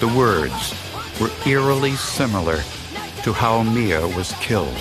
The words were eerily similar to how Mia was killed.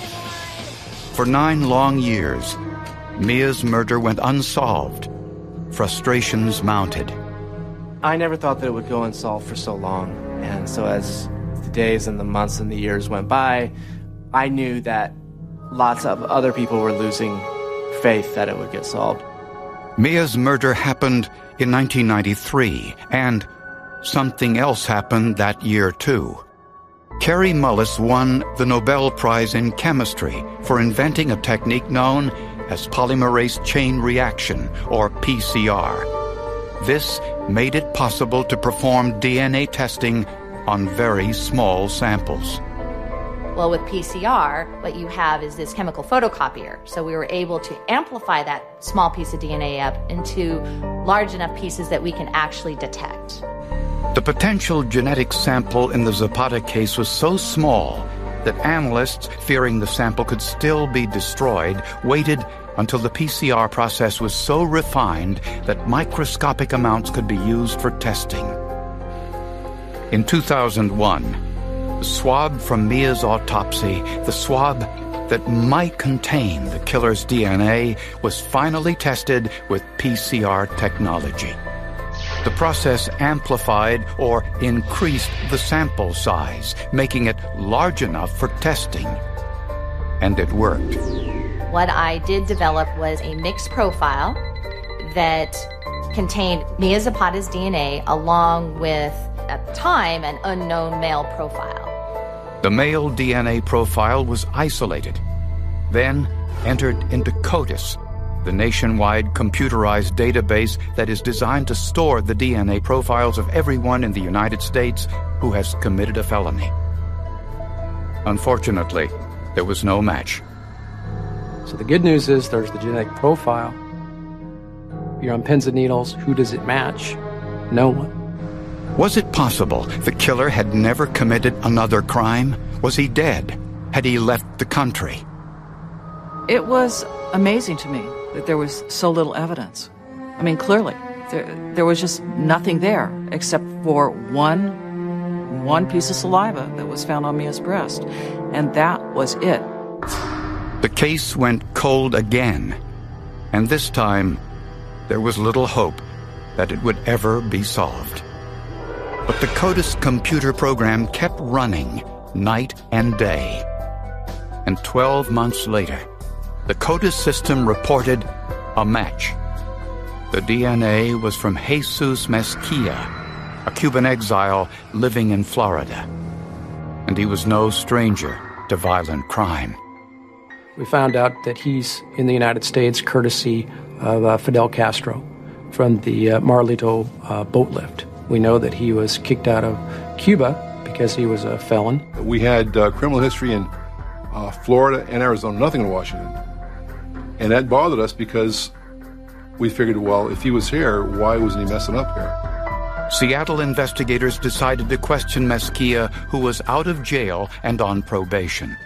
For 9 long years, Mia's murder went unsolved. Frustrations mounted. I never thought that it would go unsolved for so long. And so as the days and the months and the years went by, I knew that lots of other people were losing faith that it would get solved. Mia's murder happened in 1993, and something else happened that year too. Kary Mullis won the Nobel Prize in Chemistry for inventing a technique known as polymerase chain reaction, or PCR. This made it possible to perform DNA testing on very small samples. Well, with PCR, what you have is this chemical photocopier. So we were able to amplify that small piece of DNA up into large enough pieces that we can actually detect. The potential genetic sample in the Zapata case was so small that analysts, fearing the sample could still be destroyed, waited until the PCR process was so refined that microscopic amounts could be used for testing. In 2001, the swab from Mia's autopsy, the swab that might contain the killer's DNA, was finally tested with PCR technology. The process amplified or increased the sample size, making it large enough for testing. And it worked. What I did develop was a mixed profile that contained Mia Zapata's DNA along with, at the time, an unknown male profile. The male DNA profile was isolated, then entered into CODIS, the nationwide computerized database that is designed to store the DNA profiles of everyone in the United States who has committed a felony. Unfortunately, there was no match. So the good news is there's the genetic profile. You're on pins and needles. Who does it match? No one. Was it possible the killer had never committed another crime? Was he dead? Had he left the country? It was amazing to me that there was so little evidence. I mean, clearly, there was just nothing there except for one piece of saliva that was found on Mia's breast, and that was it. The case went cold again, and this time there was little hope that it would ever be solved. But the CODIS computer program kept running night and day. And 12 months later, the CODIS system reported a match. The DNA was from Jesus Mezquia, a Cuban exile living in Florida. And he was no stranger to violent crime. We found out that he's in the United States courtesy of Fidel Castro from the Marlito boat lift. We know that he was kicked out of Cuba because he was a felon. We had criminal history in Florida and Arizona, nothing in Washington. And that bothered us because we figured, well, if he was here, why wasn't he messing up here? Seattle investigators decided to question Mezquia, who was out of jail and on probation.